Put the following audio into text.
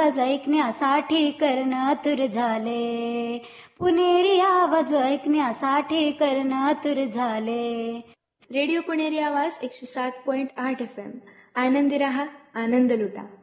आवाज ऐकण्यासाठी कर्ण आतुर झाले. पुणेरी आवाज ऐकण्यासाठी कर्ण आतुर झाले. रेडिओ पुणेरी आवाज 107.8 FM. आनंदी रहा, आनंद लुटा.